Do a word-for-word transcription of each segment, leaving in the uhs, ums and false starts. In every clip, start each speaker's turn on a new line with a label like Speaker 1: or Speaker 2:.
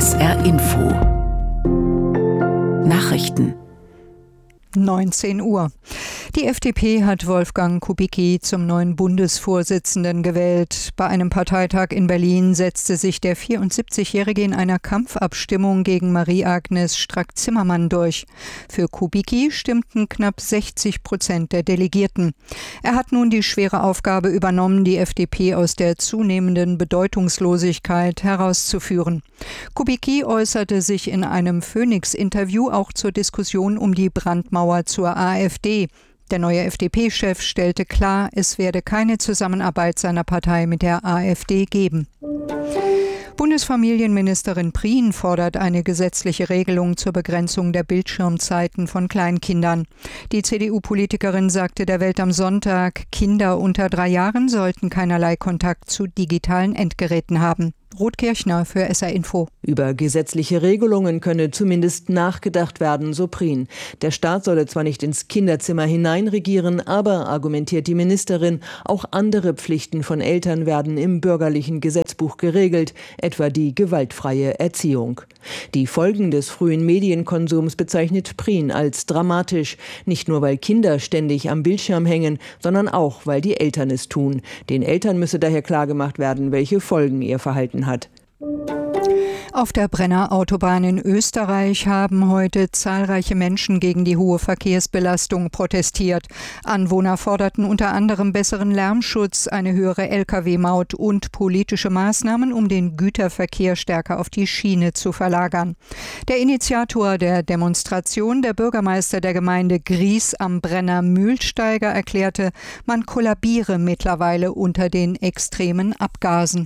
Speaker 1: S R Info Nachrichten
Speaker 2: neunzehn Uhr. Die F D P hat Wolfgang Kubicki zum neuen Bundesvorsitzenden gewählt. Bei einem Parteitag in Berlin setzte sich der vierundsiebzigjährige in einer Kampfabstimmung gegen Marie-Agnes Strack-Zimmermann durch. Für Kubicki stimmten knapp sechzig Prozent der Delegierten. Er hat nun die schwere Aufgabe übernommen, die F D P aus der zunehmenden Bedeutungslosigkeit herauszuführen. Kubicki äußerte sich in einem Phoenix-Interview auch zur Diskussion um die Brandmauer zur AfD. Der neue F D P-Chef stellte klar, es werde keine Zusammenarbeit seiner Partei mit der AfD geben. Bundesfamilienministerin Prien fordert eine gesetzliche Regelung zur Begrenzung der Bildschirmzeiten von Kleinkindern. Die C D U-Politikerin sagte der Welt am Sonntag, Kinder unter drei Jahren sollten keinerlei Kontakt zu digitalen Endgeräten haben. Ruth Kirchner für S R Info.
Speaker 3: Über gesetzliche Regelungen könne zumindest nachgedacht werden, so Prien. Der Staat solle zwar nicht ins Kinderzimmer hineinregieren, aber, argumentiert die Ministerin, auch andere Pflichten von Eltern werden im bürgerlichen Gesetzbuch geregelt, etwa die gewaltfreie Erziehung. Die Folgen des frühen Medienkonsums bezeichnet Prien als dramatisch. Nicht nur, weil Kinder ständig am Bildschirm hängen, sondern auch, weil die Eltern es tun. Den Eltern müsse daher klargemacht werden, welche Folgen ihr Verhalten hat.
Speaker 2: Auf der Brenner Autobahn in Österreich haben heute zahlreiche Menschen gegen die hohe Verkehrsbelastung protestiert. Anwohner forderten unter anderem besseren Lärmschutz, eine höhere L K W-Maut und politische Maßnahmen, um den Güterverkehr stärker auf die Schiene zu verlagern. Der Initiator der Demonstration, der Bürgermeister der Gemeinde Gries am Brenner Mühlsteiger, erklärte, man kollabiere mittlerweile unter den extremen Abgasen.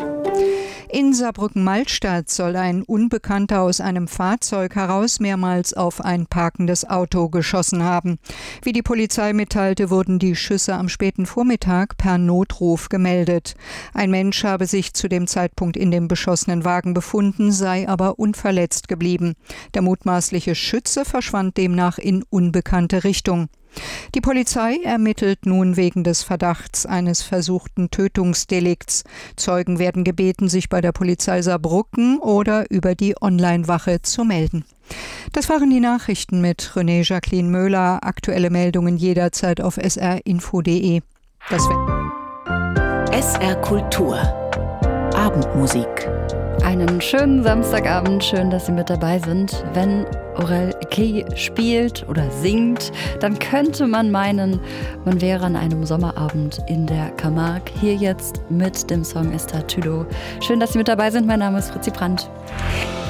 Speaker 2: In Saarbrücken-Malstadt soll ein Unbekannter aus einem Fahrzeug heraus mehrmals auf ein parkendes Auto geschossen haben. Wie die Polizei mitteilte, wurden die Schüsse am späten Vormittag per Notruf gemeldet. Ein Mensch habe sich zu dem Zeitpunkt in dem beschossenen Wagen befunden, sei aber unverletzt geblieben. Der mutmaßliche Schütze verschwand demnach in unbekannte Richtung. Die Polizei ermittelt nun wegen des Verdachts eines versuchten Tötungsdelikts. Zeugen werden gebeten, sich bei der Polizei Saarbrücken oder über die Online-Wache zu melden. Das waren die Nachrichten mit René Jacqueline Möhler. Aktuelle Meldungen jederzeit auf s r info punkt d e. Das
Speaker 1: S R Kultur Abendmusik.
Speaker 4: Einen schönen Samstagabend, schön, dass Sie mit dabei sind. Wenn Aurel Key spielt oder singt, dann könnte man meinen, man wäre an einem Sommerabend in der Camargue. Hier jetzt mit dem Song Estatudo. Schön, dass Sie mit dabei sind. Mein Name ist Fritzi Brandt.